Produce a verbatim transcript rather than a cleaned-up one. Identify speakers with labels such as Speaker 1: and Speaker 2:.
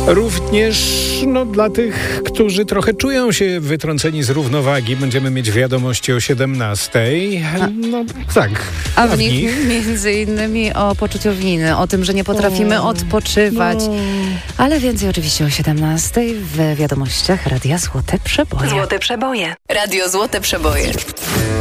Speaker 1: Również no, dla tych, którzy trochę czują się wytrąceni z równowagi, będziemy mieć wiadomości o siedemnastej. No tak.
Speaker 2: A w nich między innymi o poczuciu winy, o tym, że nie potrafimy o, odpoczywać. No. Ale więcej oczywiście o siedemnastej w wiadomościach Radia Złote Przeboje.
Speaker 3: Złote Przeboje. Radio Złote Przeboje.